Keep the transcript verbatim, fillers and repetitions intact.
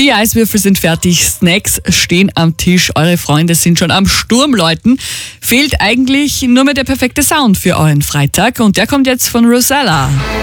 Die Eiswürfel sind fertig, Snacks stehen am Tisch, eure Freunde sind schon am Sturmläuten. Fehlt eigentlich nur mehr der perfekte Sound für euren Freitag und der kommt jetzt von Rosella.